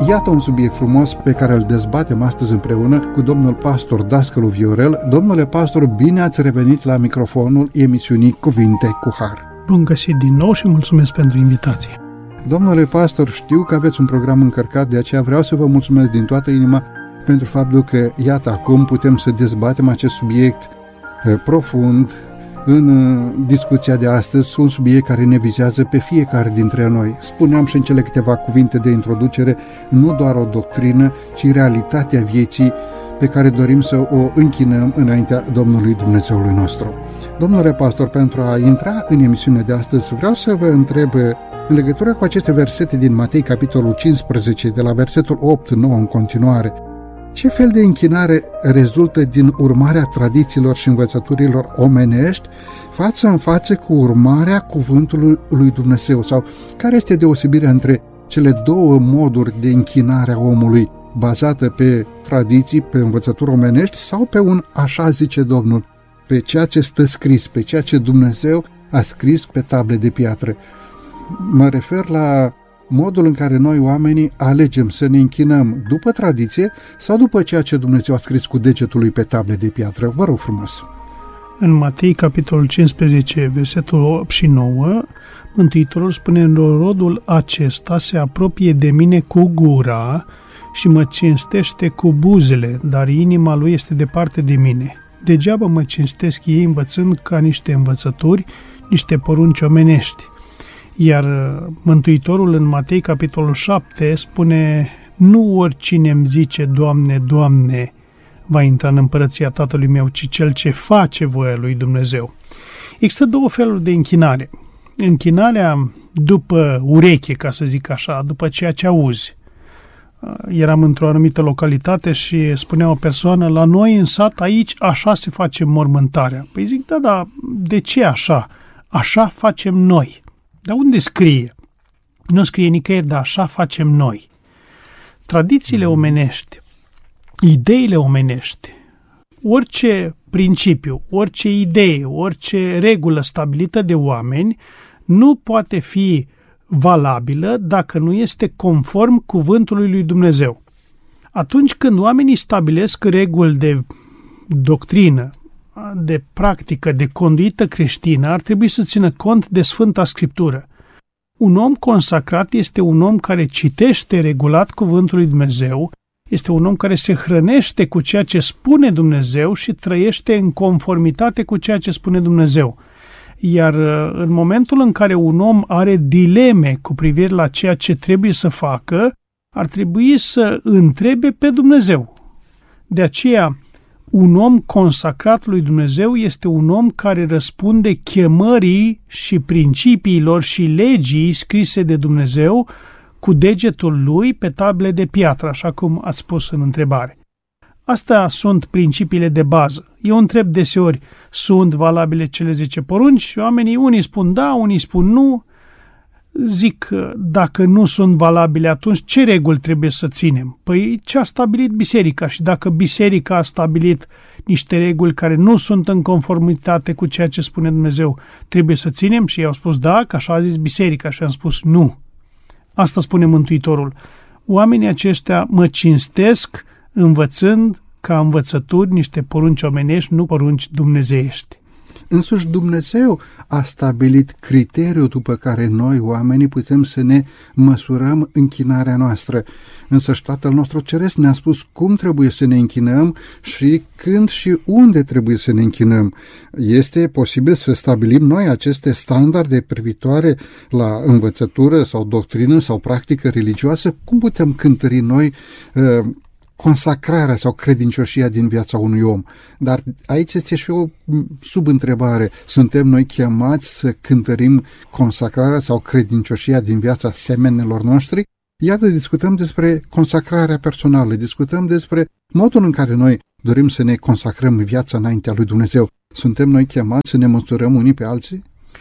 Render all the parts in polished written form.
Iată un subiect frumos pe care îl dezbatem astăzi împreună cu domnul pastor Dascălu Viorel. Domnule pastor, bine ați revenit la microfonul emisiunii Cuvinte cu Har. Bun găsit din nou și mulțumesc pentru invitație. Domnule pastor, știu că aveți un program încărcat, de aceea vreau să vă mulțumesc din toată inima pentru faptul că, iată, acum putem să dezbatem acest subiect profund în discuția de astăzi, un subiect care ne vizează pe fiecare dintre noi. Spuneam și în cele câteva cuvinte de introducere, nu doar o doctrină, ci realitatea vieții pe care dorim să o închinăm înaintea Domnului Dumnezeului nostru. Domnule pastor, pentru a intra în emisiunea de astăzi, vreau să vă întreb în legătură cu aceste versete din Matei, capitolul 15, de la versetul 8-9 în continuare. Ce fel de închinare rezultă din urmarea tradițiilor și învățăturilor omenești față în față cu urmarea cuvântului lui Dumnezeu? Sau care este deosebirea între cele două moduri de închinare a omului, bazată pe tradiții, pe învățături omenești sau pe un așa zice Domnul, pe ceea ce stă scris, pe ceea ce Dumnezeu a scris pe table de piatră? Mă refer la modul în care noi oamenii alegem să ne închinăm după tradiție sau după ceea ce Dumnezeu a scris cu degetul lui pe table de piatră. Vă rog frumos. În Matei, capitolul 15, versetul 8 și 9, Mântuitorul spune: rodul acesta se apropie de mine cu gura și mă cinstește cu buzele, dar inima lui este departe de mine. Degeaba mă cinstesc ei învățând ca niște învățături, niște porunci omenești. Iar Mântuitorul în Matei, capitolul 7, spune: nu oricine îmi zice, Doamne, Doamne, va intra în împărăția Tatălui meu, ci cel ce face voia lui Dumnezeu. Există două feluri de închinare. Închinarea după ureche, ca să zic așa, după ceea ce auzi. Eram într-o anumită localitate și spunea o persoană: la noi în sat aici așa se face mormântarea. Păi zic: da, de ce așa? Așa facem noi. Dar unde scrie? Nu scrie nicăieri, dar așa facem noi. Tradițiile omenești, ideile omenești, orice principiu, orice idee, orice regulă stabilită de oameni nu poate fi valabilă dacă nu este conform cuvântului lui Dumnezeu. Atunci când oamenii stabilesc reguli de doctrină, de practică, de conduită creștină, ar trebui să țină cont de Sfânta Scriptură. Un om consacrat este un om care citește regulat cuvântul lui Dumnezeu, este un om care se hrănește cu ceea ce spune Dumnezeu și trăiește în conformitate cu ceea ce spune Dumnezeu. Iar în momentul în care un om are dileme cu privire la ceea ce trebuie să facă, ar trebui să întrebe pe Dumnezeu. De aceea, un om consacrat lui Dumnezeu este un om care răspunde chemării și principiilor și legii scrise de Dumnezeu cu degetul lui pe table de piatră, așa cum ați spus în întrebare. Astea sunt principiile de bază. Eu întreb deseori: sunt valabile cele 10 porunci? Și oamenii, unii spun da, unii spun nu. Zic: dacă nu sunt valabile, atunci ce reguli trebuie să ținem? Păi ce a stabilit biserica, și dacă biserica a stabilit niște reguli care nu sunt în conformitate cu ceea ce spune Dumnezeu, trebuie să ținem? Și ei au spus da, că așa a zis biserica, și am spus nu. Asta spune Mântuitorul. Oamenii aceștia mă cinstesc învățând ca învățături niște porunci omenești, nu porunci dumnezeiești. Însuși Dumnezeu a stabilit criteriul după care noi, oamenii, putem să ne măsurăm închinarea noastră. Însă Tatăl nostru Ceresc ne-a spus cum trebuie să ne închinăm și când și unde trebuie să ne închinăm. Este posibil să stabilim noi aceste standarde privitoare la învățătură sau doctrină sau practică religioasă? Cum putem cântări noi consacrarea sau credincioșia din viața unui om? Dar aici este și o subîntrebare. Suntem noi chemați să cântărim consacrarea sau credincioșia din viața semenilor noștri? Iată, discutăm despre consacrarea personală, discutăm despre modul în care noi dorim să ne consacrăm viața înaintea lui Dumnezeu. Suntem noi chemați să ne măsurăm unii pe alții?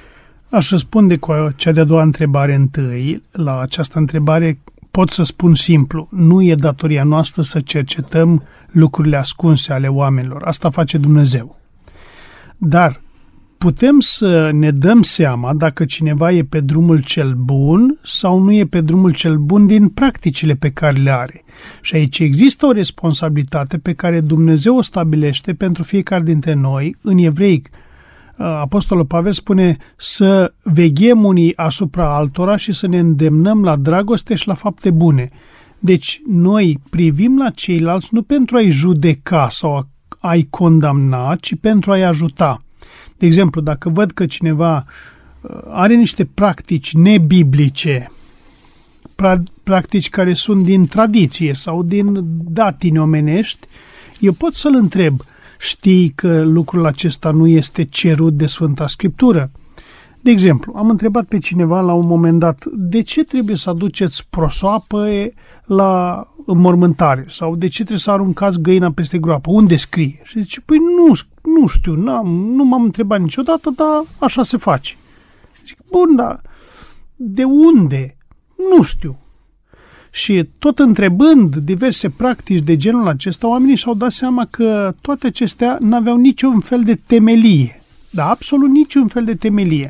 Aș răspunde cu cea de-a doua întrebare întâi. La această întrebare pot să spun simplu: nu e datoria noastră să cercetăm lucrurile ascunse ale oamenilor. Asta face Dumnezeu. Dar putem să ne dăm seama dacă cineva e pe drumul cel bun sau nu e pe drumul cel bun din practicile pe care le are. Și aici există o responsabilitate pe care Dumnezeu o stabilește pentru fiecare dintre noi. În Evreic, Apostolul Pavel spune să veghem unii asupra altora și să ne îndemnăm la dragoste și la fapte bune. Deci noi privim la ceilalți nu pentru a-i judeca sau a-i condamna, ci pentru a-i ajuta. De exemplu, dacă văd că cineva are niște practici nebiblice, practici care sunt din tradiție sau din datini omenești, eu pot să-l întreb, știi că lucrul acesta nu este cerut de Sfânta Scriptură? De exemplu, am întrebat pe cineva la un moment dat, de ce trebuie să aduceți prosoapă la înmormântare? Sau de ce trebuie să aruncați găina peste groapă? Unde scrie? Și zice, păi nu știu, nu m-am întrebat niciodată, dar așa se face. Zic, bun, dar de unde? Nu știu. Și tot întrebând diverse practici de genul acesta, oamenii și-au dat seama că toate acestea n-aveau niciun fel de temelie. Da, absolut niciun fel de temelie.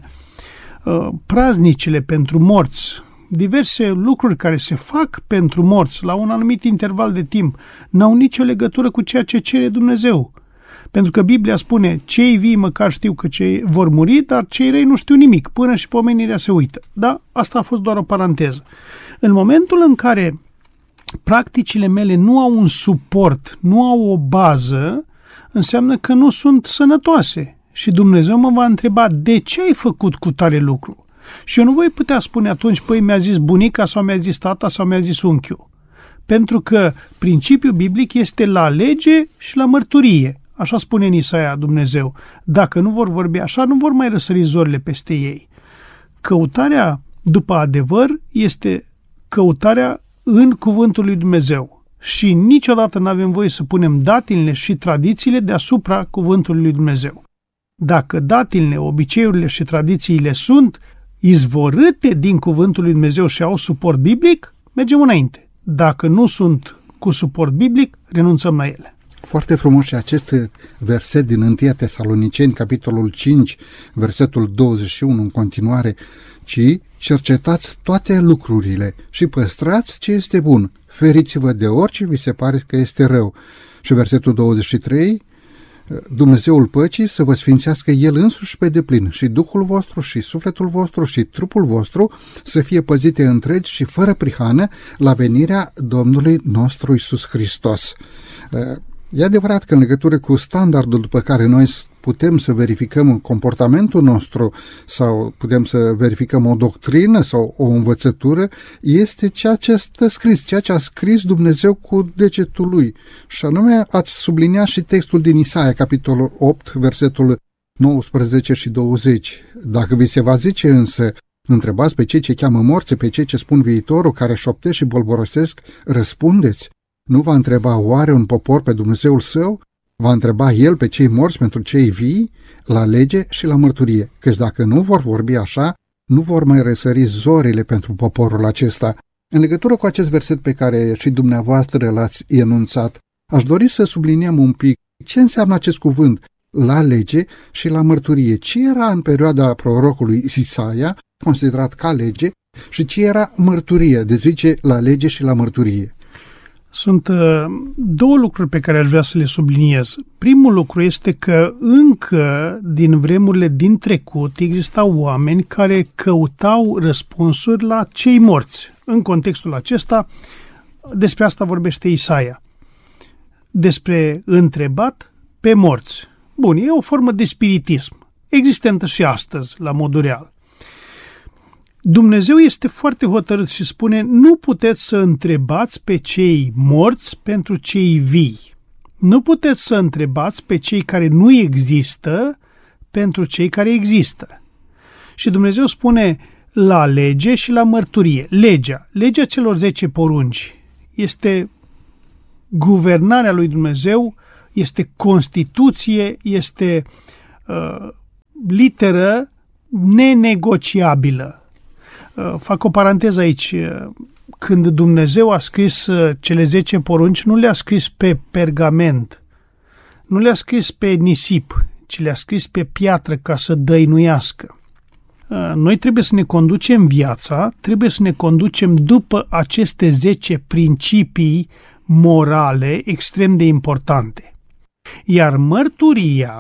Praznicile pentru morți, diverse lucruri care se fac pentru morți la un anumit interval de timp, n-au nicio legătură cu ceea ce cere Dumnezeu. Pentru că Biblia spune, cei vii măcar știu că cei vor muri, dar cei răi nu știu nimic, până și pomenirea se uită. Da, asta a fost doar o paranteză. În momentul în care practicile mele nu au un suport, nu au o bază, înseamnă că nu sunt sănătoase. Și Dumnezeu mă va întreba, de ce ai făcut cu tare lucru? Și eu nu voi putea spune atunci, păi mi-a zis bunica sau mi-a zis tata sau mi-a zis unchiul. Pentru că principiul biblic este la lege și la mărturie. Așa spune în Isaia Dumnezeu. Dacă nu vor vorbi așa, nu vor mai răsări zorile peste ei. Căutarea după adevăr este căutarea în cuvântul lui Dumnezeu. Și niciodată nu avem voie să punem datinile și tradițiile deasupra cuvântului lui Dumnezeu. Dacă datinile, obiceiurile și tradițiile sunt izvorâte din cuvântul lui Dumnezeu și au suport biblic, mergem înainte. Dacă nu sunt cu suport biblic, renunțăm la ele. Foarte frumos și acest verset din 1 Tesaloniceni, capitolul 5, versetul 21 în continuare, ci cercetați toate lucrurile și păstrați ce este bun. Feriți-vă de orice vi se pare că este rău. Și versetul 23, Dumnezeul păcii să vă sfințească El însuși pe deplin și Duhul vostru și sufletul vostru și trupul vostru să fie păzite întregi și fără prihană la venirea Domnului nostru Iisus Hristos. E adevărat că în legătură cu standardul după care noi putem să verificăm comportamentul nostru sau putem să verificăm o doctrină sau o învățătură, este ceea ce stă scris, ceea ce a scris Dumnezeu cu degetul lui. Și anume ați subliniat și textul din Isaia, capitolul 8, versetul 19 și 20. Dacă vi se va zice însă, întrebați pe cei ce cheamă morți, pe cei ce spun viitorul, care șoptesc și bolborosesc, răspundeți. Nu va întreba oare un popor pe Dumnezeul său? Va întreba El pe cei morți pentru cei vii, la lege și la mărturie. Căci dacă nu vor vorbi așa, nu vor mai răsări zorile pentru poporul acesta. În legătură cu acest verset pe care și dumneavoastră l-ați enunțat, aș dori să subliniem un pic ce înseamnă acest cuvânt, la lege și la mărturie. Ce era în perioada prorocului Isaia considerat ca lege și ce era mărturie, de zice la lege și la mărturie. Sunt două lucruri pe care aș vrea să le subliniez. Primul lucru este că încă din vremurile din trecut existau oameni care căutau răspunsuri la cei morți. În contextul acesta, despre asta vorbește Isaia. Despre întrebat pe morți. Bun, e o formă de spiritism, existentă și astăzi, la modul real. Dumnezeu este foarte hotărât și spune, nu puteți să întrebați pe cei morți pentru cei vii. Nu puteți să întrebați pe cei care nu există pentru cei care există. Și Dumnezeu spune la lege și la mărturie. Legea celor 10 porunci este guvernarea lui Dumnezeu, este Constituție, este literă nenegociabilă. Fac o paranteză aici. Când Dumnezeu a scris cele 10 porunci, nu le-a scris pe pergament, nu le-a scris pe nisip, ci le-a scris pe piatră ca să dăinuiască. Noi trebuie să ne conducem viața, trebuie să ne conducem după aceste 10 principii morale extrem de importante. Iar mărturia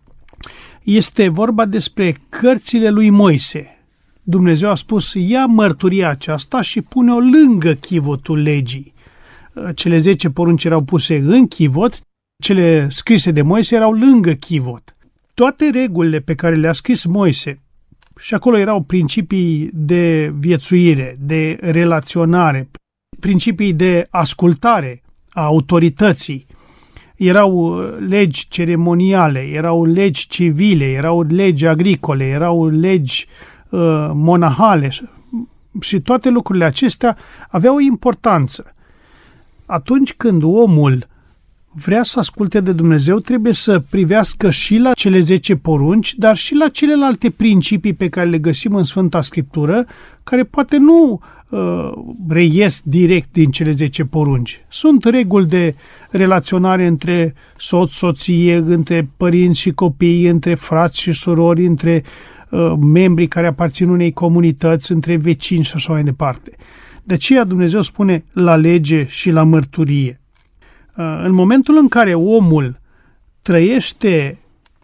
este vorba despre cărțile lui Moise. Dumnezeu a spus, ia mărturia aceasta și pune-o lângă chivotul legii. Cele 10 porunci erau puse în chivot, cele scrise de Moise erau lângă chivot. Toate regulile pe care le-a scris Moise, și acolo erau principii de viețuire, de relaționare, principii de ascultare a autorității, erau legi ceremoniale, erau legi civile, erau legi agricole, erau legi monahale și toate lucrurile acestea aveau o importanță. Atunci când omul vrea să asculte de Dumnezeu, trebuie să privească și la cele 10 porunci, dar și la celelalte principii pe care le găsim în Sfânta Scriptură, care poate nu reies direct din cele 10 porunci. Sunt reguli de relaționare între soț, soție, între părinți și copii, între frați și surori, între membrii care aparțin unei comunități, între vecini și așa mai departe. De aceea Dumnezeu spune la lege și la mărturie. În momentul în care omul trăiește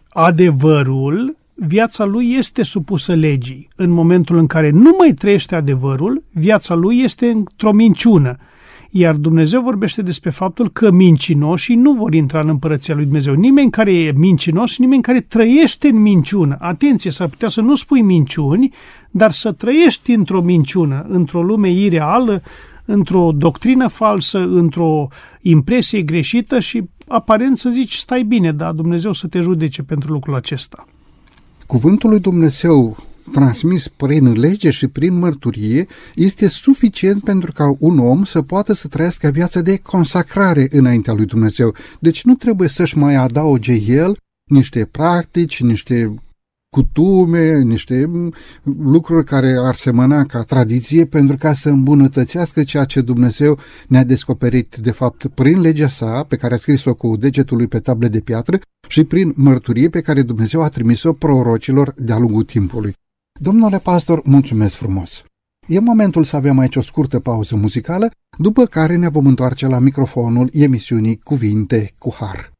adevărul, viața lui este supusă legii. În momentul în care nu mai trăiește adevărul, viața lui este într-o minciună. Iar Dumnezeu vorbește despre faptul că mincinoșii nu vor intra în împărăția lui Dumnezeu. Nimeni care e mincinos și nimeni care trăiește în minciună. Atenție, s-ar putea să nu spui minciuni, dar să trăiești într-o minciună, într-o lume ireală, într-o doctrină falsă, într-o impresie greșită și aparent să zici stai bine, dar Dumnezeu să te judece pentru lucrul acesta. Cuvântul lui Dumnezeu transmis prin lege și prin mărturie este suficient pentru ca un om să poată să trăiască viața de consacrare înaintea lui Dumnezeu. Deci nu trebuie să-și mai adauge el niște practici, niște cutume, niște lucruri care ar semăna ca tradiție pentru ca să îmbunătățească ceea ce Dumnezeu ne-a descoperit de fapt prin legea sa pe care a scris-o cu degetul lui pe table de piatră și prin mărturie pe care Dumnezeu a trimis-o prorocilor de-a lungul timpului. Domnule pastor, mulțumesc frumos! E momentul să avem aici o scurtă pauză muzicală, după care ne vom întoarce la microfonul emisiunii Cuvinte cu Har.